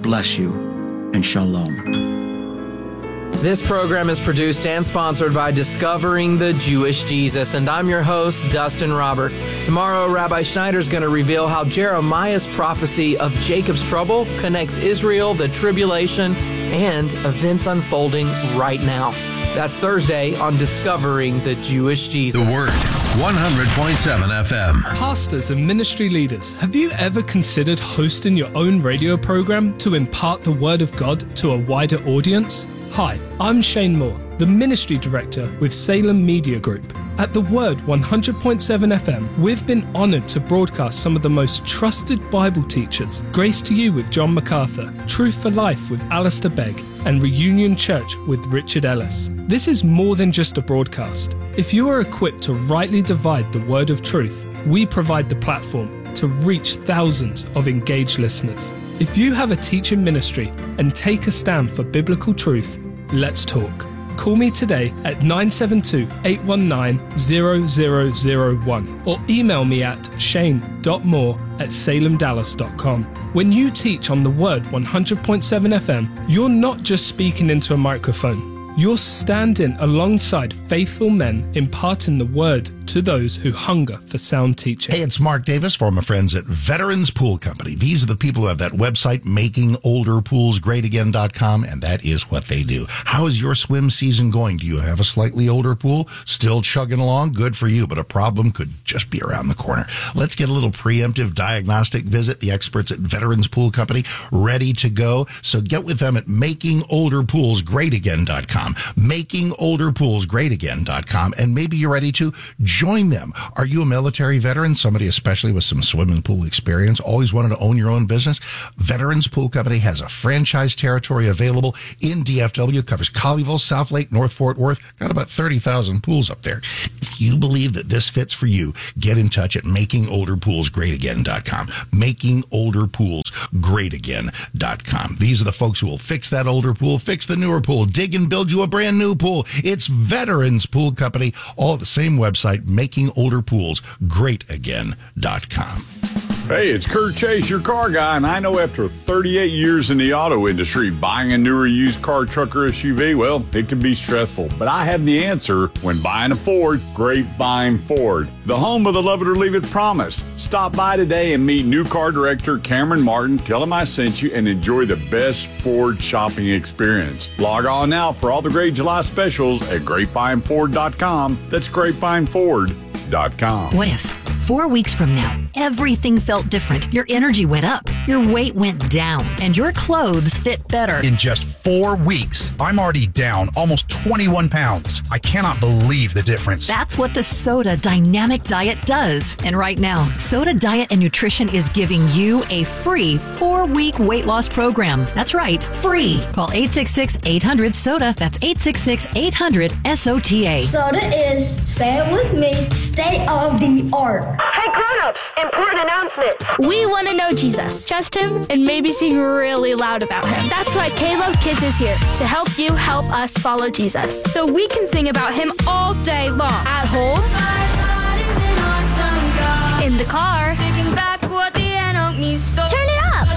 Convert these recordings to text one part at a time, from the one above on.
bless you, and shalom. This program is produced and sponsored by Discovering the Jewish Jesus, and I'm your host, Dustin Roberts. Tomorrow, Rabbi Schneider's going to reveal how Jeremiah's prophecy of Jacob's trouble connects Israel, the tribulation, and events unfolding right now. That's Thursday on Discovering the Jewish Jesus. The Word, 100.7 FM. Pastors and ministry leaders, have you ever considered hosting your own radio program to impart the Word of God to a wider audience? Hi, I'm Shane Moore, the Ministry Director with Salem Media Group. At The Word 100.7 FM, we've been honored to broadcast some of the most trusted Bible teachers. Grace to You with John MacArthur, Truth for Life with Alistair Begg, and Reunion Church with Richard Ellis. This is more than just a broadcast. If you are equipped to rightly divide the word of truth, we provide the platform to reach thousands of engaged listeners. If you have a teaching ministry and take a stand for biblical truth, let's talk. Call me today at 972-819-0001 or email me at shane.moore@salemdallas.com. When you teach on the Word 100.7 FM, you're not just speaking into a microphone. You're standing alongside faithful men imparting the Word to those who hunger for sound teaching. Hey, it's Mark Davis for my friends at Veterans Pool Company. These are the people who have that website, makingolderpoolsgreatagain.com, and that is what they do. How is your swim season going? Do you have a slightly older pool? Still chugging along? Good for you, but a problem could just be around the corner. Let's get a little preemptive diagnostic visit. The experts at Veterans Pool Company ready to go. So get with them at makingolderpoolsgreatagain.com, makingolderpoolsgreatagain.com, and maybe you're ready to join them. Are you a military veteran? Somebody especially with some swimming pool experience? Always wanted to own your own business? Veterans Pool Company has a franchise territory available in DFW. Covers Colleyville, South Lake, North Fort Worth. Got about 30,000 pools up there. If you believe that this fits for you, get in touch at makingolderpoolsgreatagain.com. makingolderpoolsgreatagain.com. These are the folks who will fix that older pool, fix the newer pool, dig and build you a brand new pool. It's Veterans Pool Company, all at the same website, makingolderpoolsgreatagain.com. Hey, it's Kurt Chase, your car guy, and I know after 38 years in the auto industry, buying a newer used car, truck, or SUV, well, it can be stressful. But I have the answer when buying a Ford. Grapevine Ford, the home of the love it or leave it promise. Stop by today and meet new car director Cameron Martin. Tell him I sent you and enjoy the best Ford shopping experience. Log on now for all the great July specials at grapevineford.com. That's grapevineford.com. What if 4 weeks from now, everything felt different, your energy went up, your weight went down, and your clothes fit better? In just 4 weeks, I'm already down almost 21 pounds. I cannot believe the difference. That's what the Soda Dynamic Diet does. And right now, Soda Diet and Nutrition is giving you a free 4-week weight loss program. That's right, free. Call 866-800-SODA. That's 866-800-SOTA. Soda is, say it with me, state of the art. Hey grown-ups, important announcement. We want to know Jesus, trust him, and maybe sing really loud about him. That's why K-Love Kids is here to help you help us follow Jesus, so we can sing about him all day long. At home, in the car, turn it up.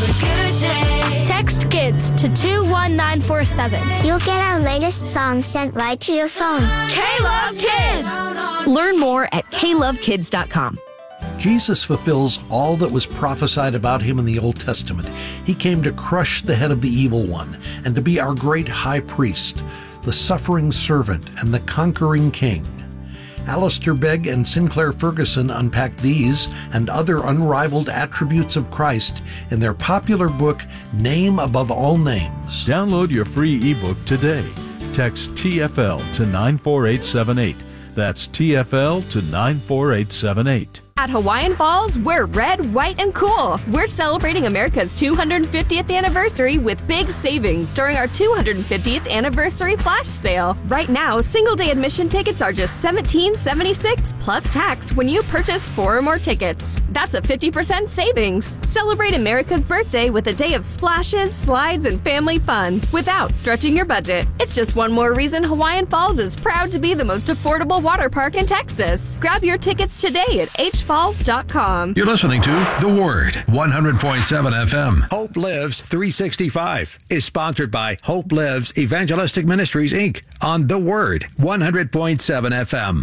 Text KIDS to 21947. You'll get our latest songs sent right to your phone. K-Love Kids! Learn more at klovekids.com. Jesus fulfills all that was prophesied about him in the Old Testament. He came to crush the head of the evil one and to be our great high priest, the suffering servant and the conquering king. Alistair Begg and Sinclair Ferguson unpack these and other unrivaled attributes of Christ in their popular book, Name Above All Names. Download your free ebook today. Text TFL to 94878. That's TFL to 94878. At Hawaiian Falls, we're red, white, and cool. We're celebrating America's 250th anniversary with big savings during our 250th anniversary flash sale. Right now, single-day admission tickets are just $17.76 plus tax when you purchase 4 or more tickets. That's a 50% savings. Celebrate America's birthday with a day of splashes, slides, and family fun without stretching your budget. It's just one more reason Hawaiian Falls is proud to be the most affordable water park in Texas. Grab your tickets today at SpruceFalls.com. You're listening to The Word, 100.7 FM. Hope Lives 365 is sponsored by Hope Lives Evangelistic Ministries, Inc. on The Word, 100.7 FM.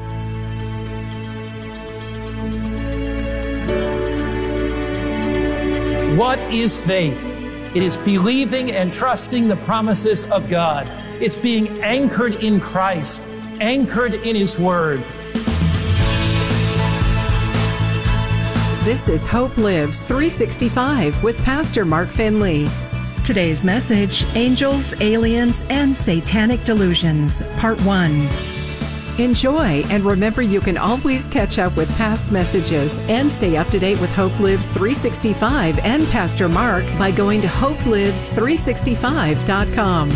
What is faith? It is believing and trusting the promises of God. It's being anchored in Christ, anchored in His Word. This is Hope Lives 365 with Pastor Mark Finley. Today's message, Angels, Aliens, and Satanic Delusions, Part 1. Enjoy, and remember you can always catch up with past messages and stay up to date with Hope Lives 365 and Pastor Mark by going to hopelives365.com.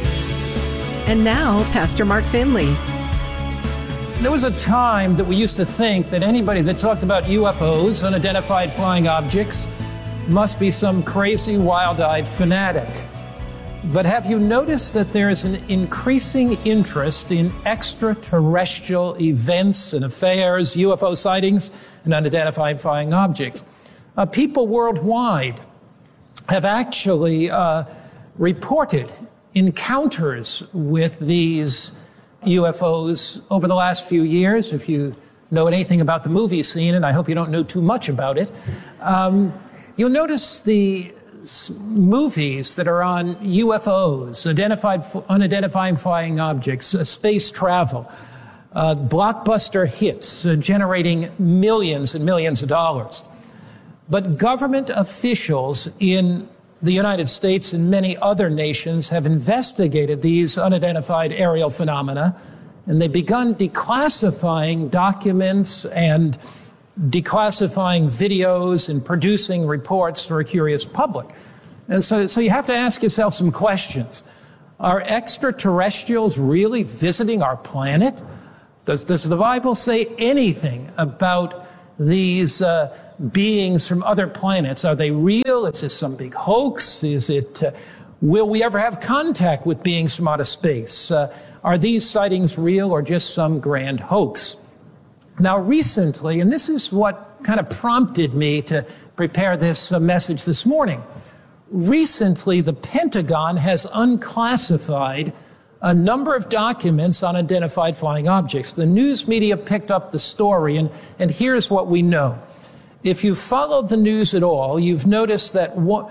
And now, Pastor Mark Finley. There was a time that we used to think that anybody that talked about UFOs, unidentified flying objects, must be some crazy, wild-eyed fanatic. But have you noticed that there is an increasing interest in extraterrestrial events and affairs, UFO sightings, and unidentified flying objects? People worldwide have actually reported encounters with these UFOs over the last few years. If you know anything about the movie scene, and I hope you don't know too much about it, you'll notice the movies that are on UFOs, unidentified flying objects, space travel, blockbuster hits generating millions and millions of dollars. But government officials in the United States and many other nations have investigated these unidentified aerial phenomena, and they've begun declassifying documents and declassifying videos and producing reports for a curious public. And so you have to ask yourself some questions. Are extraterrestrials really visiting our planet? Does the Bible say anything about these beings from other planets? Are they real? Is this some big hoax? Will we ever have contact with beings from outer space? Are these sightings real or just some grand hoax? Now, recently, and this is what kind of prompted me to prepare this message this morning, recently the Pentagon has unclassified a number of documents on unidentified flying objects. The news media picked up the story, and here's what we know. If you've followed the news at all, you've noticed that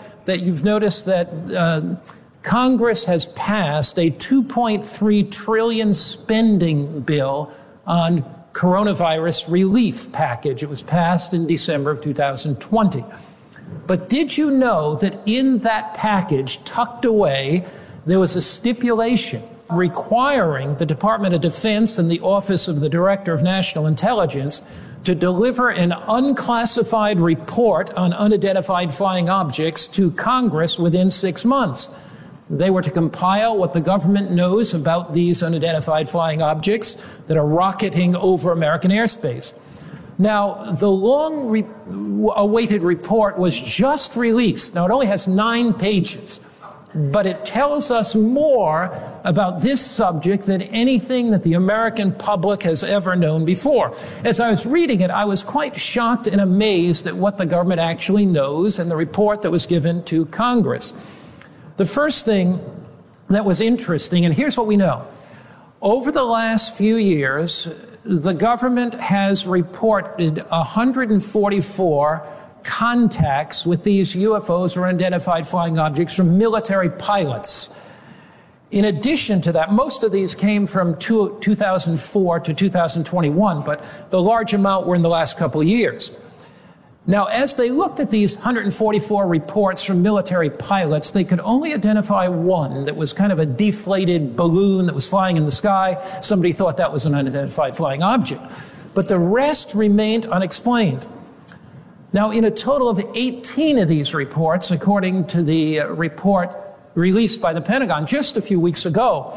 Congress has passed a $2.3 trillion spending bill on coronavirus relief package. It was passed in December of 2020. But did you know that in that package, tucked away, there was a stipulation requiring the Department of Defense and the Office of the Director of National Intelligence to deliver an unclassified report on unidentified flying objects to Congress within 6 months? They were to compile what the government knows about these unidentified flying objects that are rocketing over American airspace. Now, the long-awaited report was just released. Now, it only has 9 pages, but it tells us more about this subject than anything that the American public has ever known before. As I was reading it, I was quite shocked and amazed at what the government actually knows and the report that was given to Congress. The first thing that was interesting, and here's what we know. Over the last few years, the government has reported 144 contacts with these UFOs or unidentified flying objects from military pilots. In addition to that, most of these came from 2004 to 2021, but the large amount were in the last couple of years. Now, as they looked at these 144 reports from military pilots, they could only identify one that was kind of a deflated balloon that was flying in the sky. Somebody thought that was an unidentified flying object. But the rest remained unexplained. Now, in a total of 18 of these reports, according to the report released by the Pentagon just a few weeks ago,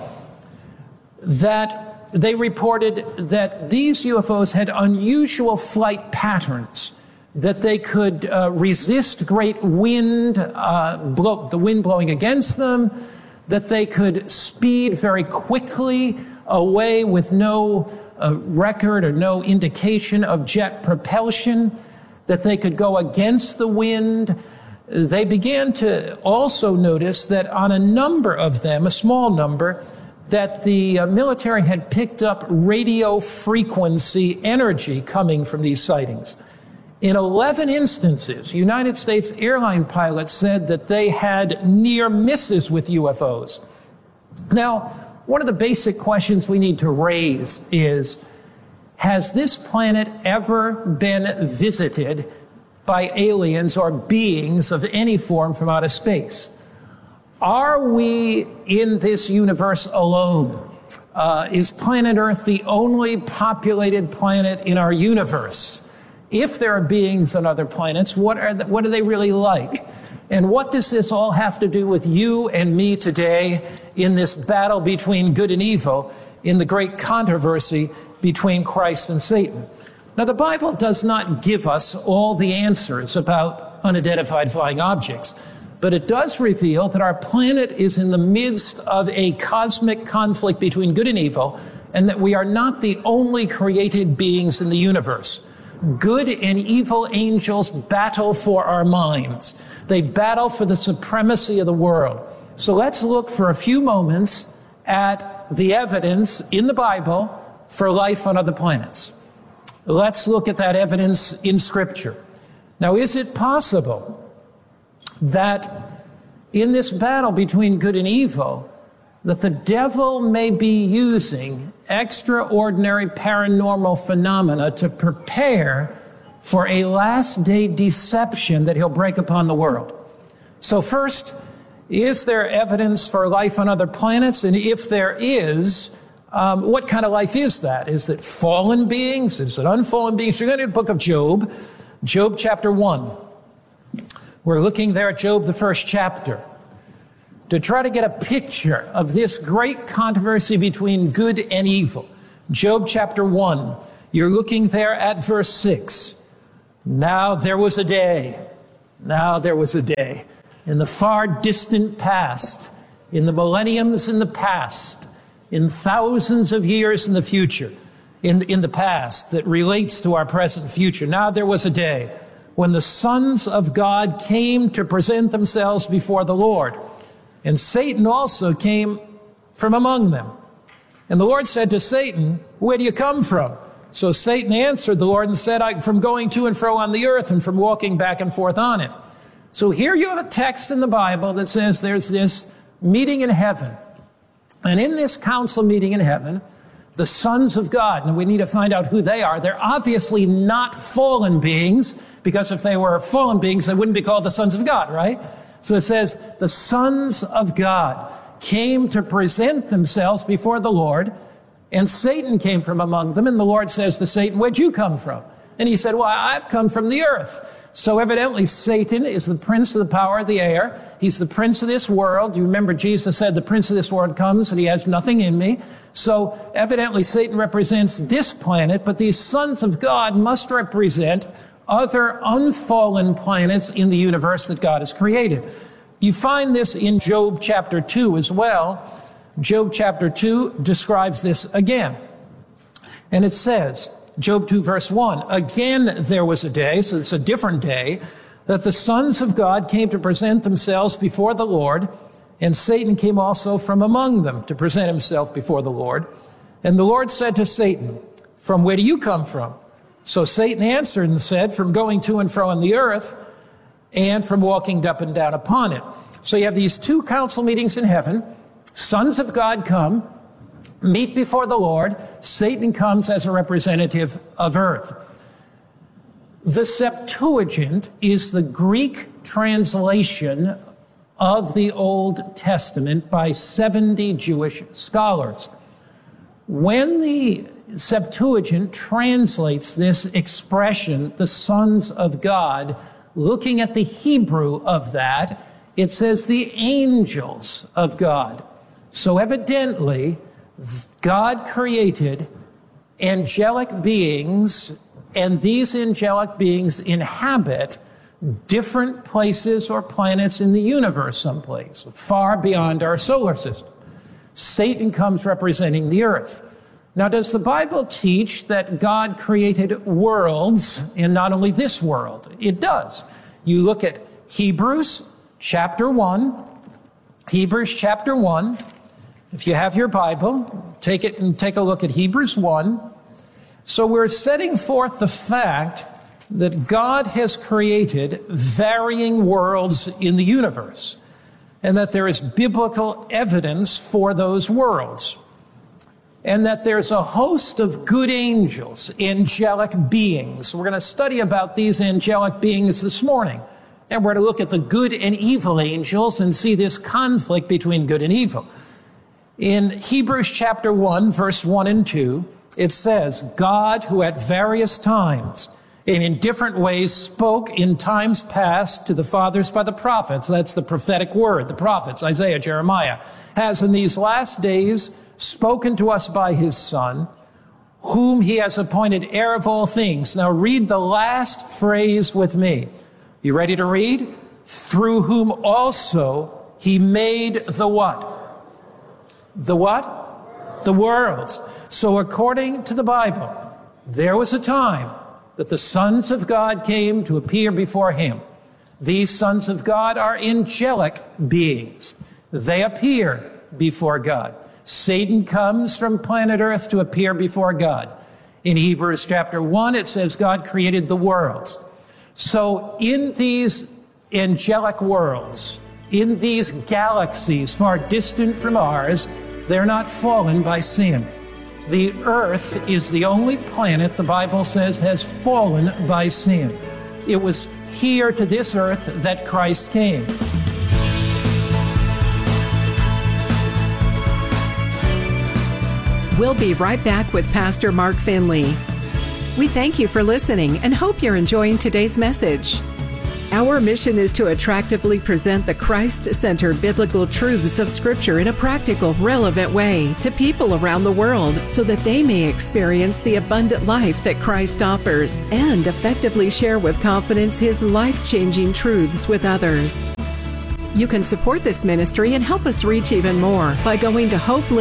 that they reported that these UFOs had unusual flight patterns, that they could resist great wind, the wind blowing against them, that they could speed very quickly away with no record or no indication of jet propulsion, that they could go against the wind. They began to also notice that on a number of them, a small number, that the military had picked up radio frequency energy coming from these sightings. In 11 instances, United States airline pilots said that they had near misses with UFOs. Now, one of the basic questions we need to raise is, has this planet ever been visited by aliens or beings of any form from outer space? Are we in this universe alone? Is planet Earth the only populated planet in our universe? If there are beings on other planets, what are they really like? And what does this all have to do with you and me today in this battle between good and evil, in the great controversy between Christ and Satan? Now, the Bible does not give us all the answers about unidentified flying objects, but it does reveal that our planet is in the midst of a cosmic conflict between good and evil, and that we are not the only created beings in the universe. Good and evil angels battle for our minds. They battle for the supremacy of the world. So let's look for a few moments at the evidence in the Bible for life on other planets. Let's look at that evidence in Scripture. Now, is it possible that in this battle between good and evil, that the devil may be using extraordinary paranormal phenomena to prepare for a last-day deception that he'll break upon the world? So first, is there evidence for life on other planets? And if there is, what kind of life is that? Is it fallen beings? Is it unfallen beings? We're going to the book of Job, Job chapter 1. We're looking there at Job, the first chapter, to try to get a picture of this great controversy between good and evil. Job chapter 1, you're looking there at verse 6. Now there was a day in the far distant past, in the millenniums in the past, in thousands of years in the future, in the past that relates to our present future. Now there was a day when the sons of God came to present themselves before the Lord, and Satan also came from among them. And the Lord said to Satan, where do you come from? So Satan answered the Lord and said, I'm from going to and fro on the earth and from walking back and forth on it. So here you have a text in the Bible that says there's this meeting in heaven. And in this council meeting in heaven, the sons of God, and we need to find out who they are. They're obviously not fallen beings, because if they were fallen beings, they wouldn't be called the sons of God, right? So it says, the sons of God came to present themselves before the Lord, and Satan came from among them. And the Lord says to Satan, where'd you come from? And he said, well, I've come from the earth. So evidently Satan is the prince of the power of the air. He's the prince of this world. You remember Jesus said, the prince of this world comes and he has nothing in me. So evidently Satan represents this planet, but these sons of God must represent other unfallen planets in the universe that God has created. You find this in Job chapter 2 as well. Job chapter 2 describes this again. And it says, Job 2 verse 1, again there was a day, so it's a different day, that the sons of God came to present themselves before the Lord, and Satan came also from among them to present himself before the Lord. And the Lord said to Satan, from where do you come from? So Satan answered and said, from going to and fro on the earth, and from walking up and down upon it. So you have these two council meetings in heaven. Sons of God come, meet before the Lord. Satan comes as a representative of earth. The Septuagint is the Greek translation of the Old Testament by 70 Jewish scholars. When the Septuagint translates this expression, the sons of God, looking at the Hebrew of that, it says the angels of God. So evidently, God created angelic beings, and these angelic beings inhabit different places or planets in the universe someplace, far beyond our solar system. Satan comes representing the earth. Now, does the Bible teach that God created worlds and not only this world? It does. You look at Hebrews chapter 1. Hebrews chapter 1. If you have your Bible, take it and take a look at Hebrews 1. So we're setting forth the fact that God has created varying worlds in the universe, and that there is biblical evidence for those worlds, and that there's a host of good angels, angelic beings. We're going to study about these angelic beings this morning, and we're going to look at the good and evil angels and see this conflict between good and evil. In Hebrews chapter 1, verse 1 and 2, it says, God, who at various times and in different ways spoke in times past to the fathers by the prophets, that's the prophetic word, the prophets, Isaiah, Jeremiah, has in these last days spoken to us by his Son, whom he has appointed heir of all things. Now read the last phrase with me. You ready to read? Through whom also he made the what? The what? The worlds. So according to the Bible, there was a time that the sons of God came to appear before him. These sons of God are angelic beings. They appear before God. Satan comes from planet Earth to appear before God. In Hebrews chapter 1, it says God created the worlds. So in these angelic worlds, in these galaxies far distant from ours, they're not fallen by sin. The earth is the only planet the Bible says has fallen by sin. It was here to this earth that Christ came. We'll be right back with Pastor Mark Finley. We thank you for listening and hope you're enjoying today's message. Our mission is to attractively present the Christ-centered biblical truths of Scripture in a practical, relevant way to people around the world so that they may experience the abundant life that Christ offers and effectively share with confidence His life-changing truths with others. You can support this ministry and help us reach even more by going to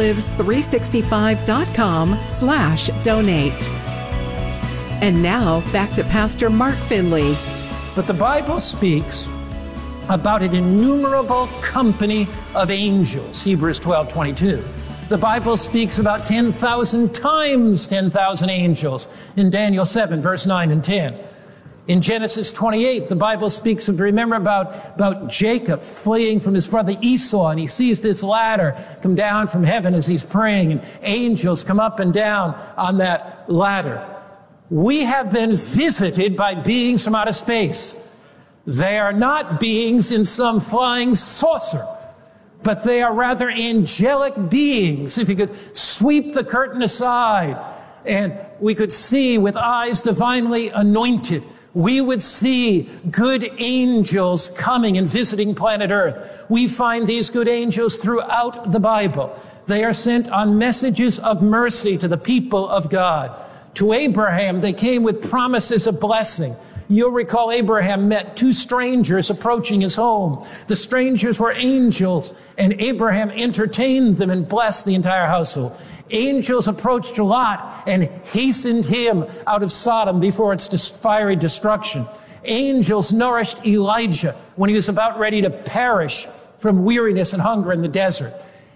hopelives365.com/donate. And now, back to Pastor Mark Finley. But the Bible speaks about an innumerable company of angels, Hebrews 12:22. The Bible speaks about 10,000 times 10,000 angels in Daniel 7, verse 9 and 10. In Genesis 28, the Bible speaks of, remember about Jacob fleeing from his brother Esau, and he sees this ladder come down from heaven as he's praying, and angels come up and down on that ladder. We have been visited by beings from outer space. They are not beings in some flying saucer, but they are rather angelic beings. If you could sweep the curtain aside and we could see with eyes divinely anointed, we would see good angels coming and visiting planet Earth. We find these good angels throughout the Bible. They are sent on messages of mercy to the people of God. To Abraham, they came with promises of blessing. You'll recall Abraham met two strangers approaching his home. The strangers were angels, and Abraham entertained them and blessed the entire household. Angels approached Lot and hastened him out of Sodom before its fiery destruction. Angels nourished Elijah when he was about ready to perish from weariness and hunger in the desert.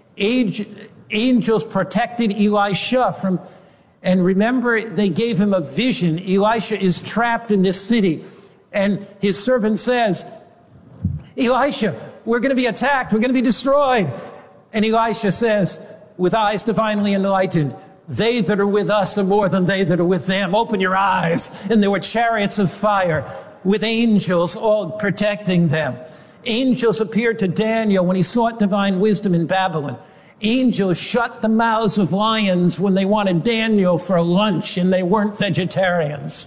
Angels protected Elisha from... And remember, they gave him a vision. Elisha is trapped in this city. And his servant says, Elisha, we're going to be attacked. We're going to be destroyed. And Elisha says, with eyes divinely enlightened, they that are with us are more than they that are with them. Open your eyes. And there were chariots of fire with angels all protecting them. Angels appeared to Daniel when he sought divine wisdom in Babylon. Angels shut the mouths of lions when they wanted Daniel for lunch and they weren't vegetarians.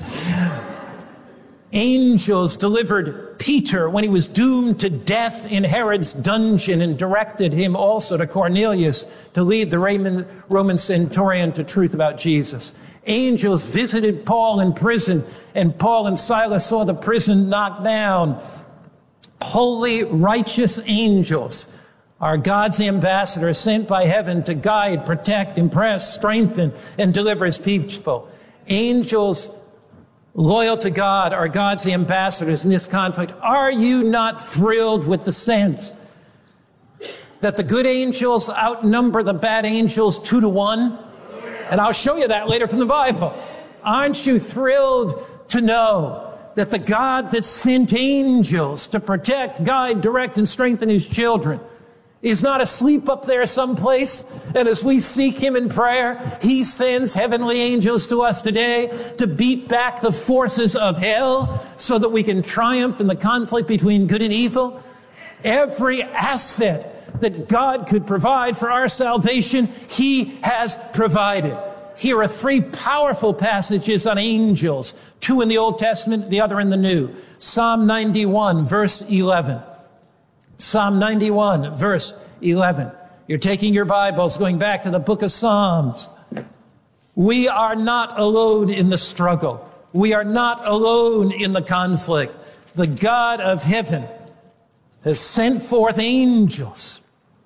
Angels delivered Peter when he was doomed to death in Herod's dungeon and directed him also to Cornelius to lead the Roman centurion to truth about Jesus. Angels visited Paul in prison, and Paul and Silas saw the prison knocked down. Holy, righteous angels are God's ambassadors sent by heaven to guide, protect, impress, strengthen, and deliver his people. Angels loyal to God are God's ambassadors in this conflict. Are you not thrilled with the sense that the good angels outnumber the bad angels 2-1? And I'll show you that later from the Bible. Aren't you thrilled to know that the God that sent angels to protect, guide, direct, and strengthen his children is not asleep up there someplace? And as we seek him in prayer, he sends heavenly angels to us today to beat back the forces of hell so that we can triumph in the conflict between good and evil. Every asset that God could provide for our salvation, he has provided. Here are 3 powerful passages on angels, 2 in the Old Testament, the other in the New. Psalm 91, verse 11. Psalm 91, verse 11. You're taking your Bibles, going back to the book of Psalms. We are not alone in the struggle. We are not alone in the conflict. The God of heaven has sent forth angels.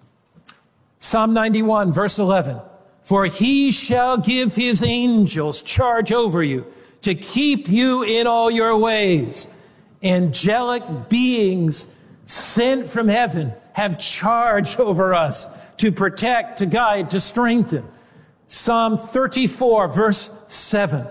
Psalm 91, verse 11. For he shall give his angels charge over you to keep you in all your ways. Angelic beings sent from heaven have charge over us to protect, to guide, to strengthen. Psalm 34, verse 7.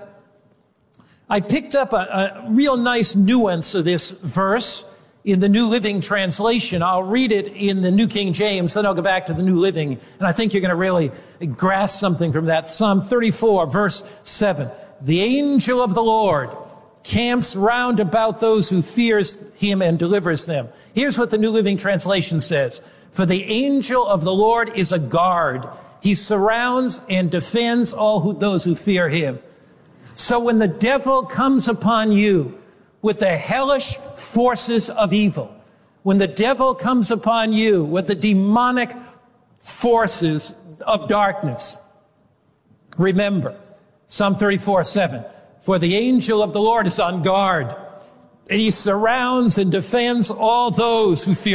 I picked up a real nice nuance of this verse in the New Living Translation. I'll read it in the New King James, then I'll go back to the New Living, and I think you're going to really grasp something from that. Psalm 34, verse 7. The angel of the Lord camps round about those who fears him and delivers them. Here's what the New Living Translation says. For the angel of the Lord is a guard. He surrounds and defends all those who fear him. So when the devil comes upon you with the hellish forces of evil, when the devil comes upon you with the demonic forces of darkness, remember Psalm 34, 7. For the angel of the Lord is on guard, and he surrounds and defends all those who fear